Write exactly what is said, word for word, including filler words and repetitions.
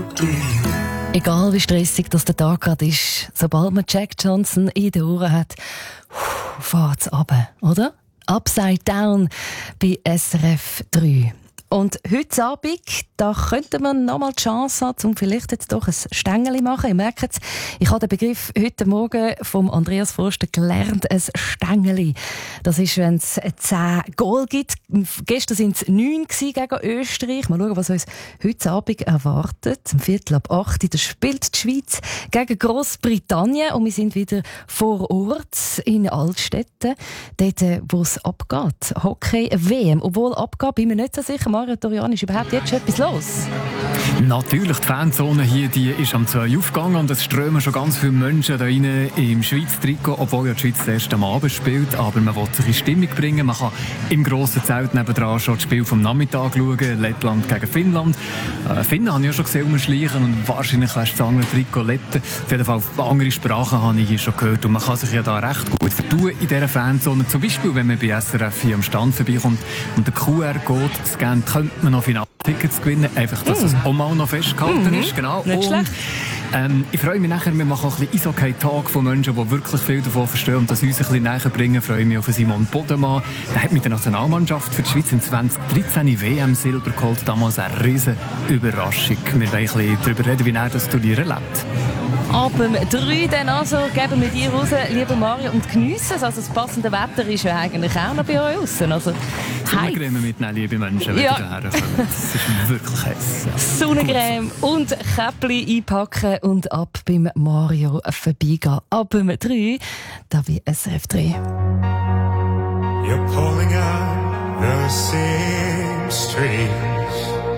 Egal wie stressig das der Tag gerade ist, sobald man Jack Johnson in den Ohren hat, fährt es runter, oder? Upside Down bei S R F drei. Und heute Abend, da könnte man noch mal die Chance haben, um vielleicht jetzt doch ein Stängeli machen. Ihr merkt es, ich habe den Begriff heute Morgen vom Andreas Forster gelernt, ein Stängeli. Das ist, wenn es zehn Goal gibt. Gestern waren es neun gegen Österreich. Mal schauen, was uns heute Abend erwartet. Um Viertel ab acht, da spielt die Schweiz gegen Grossbritannien. Und wir sind wieder vor Ort in Altstetten, dort, wo es abgeht. Hockey-W M. Obwohl abgeht, bin ich mir nicht so sicher. Mario Torian, ist überhaupt jetzt schon etwas los? Natürlich, die Fanzone hier, die ist am zwei aufgegangen und es strömen schon ganz viele Menschen da rein im Schweizer Trikot, obwohl ja die Schweiz erst am Abend spielt, aber man will sich in Stimmung bringen. Man kann im grossen Zelt nebendran schon das Spiel vom Nachmittag schauen, Lettland gegen Finnland. Äh, Finnen habe ich ja schon gesehen, umschleichen und wahrscheinlich hast du das andere Trikot Letten. Auf jeden Fall andere Sprachen habe ich hier schon gehört und man kann sich ja da recht gut vertun in dieser Fanzone. Zum Beispiel, wenn man bei S R F hier am Stand vorbeikommt und den Q R-Code scannt, könnte man noch Finaltickets gewinnen. Einfach, dass mm. es auch mal noch festgehalten mm-hmm. ist. Genau. Nicht schlecht. Ähm, ich freue mich nachher, wir machen auch ein bisschen Eishockey-Talk von Menschen, die wirklich viel davon verstehen und das uns ein bisschen näher bringen. Ich freue mich auf Simon Bodemann. Der hat mit der Nationalmannschaft für die Schweiz in zwanzig dreizehn W M-Silber geholt. Damals eine riesen Überraschung. Wir wollen ein bisschen darüber reden, wie er das Turnier erlebt. Ab um drei dann also geben wir dir raus, lieber Mario, und geniessen es. Also das passende Wetter ist ja eigentlich auch noch bei euch draussen. Also, Sonnencreme mitnehmen, liebe Menschen, wenn ja. ihr herkommt. Es ist wirklich heiß. Sonnencreme und Käppli einpacken und ab beim Mario vorbeigehen. Ab um drei, da bei S R F drei. You're pulling out the same streets.